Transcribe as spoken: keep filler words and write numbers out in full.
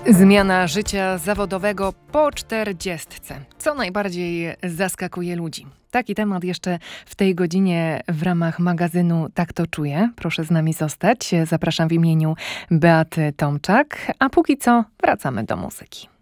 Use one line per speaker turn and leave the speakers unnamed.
Zmiana życia zawodowego po czterdziestce. Co najbardziej zaskakuje ludzi? Taki temat jeszcze w tej godzinie w ramach magazynu Tak to czuję. Proszę z nami zostać. Zapraszam w imieniu Beaty Tomczak. A póki co wracamy do muzyki.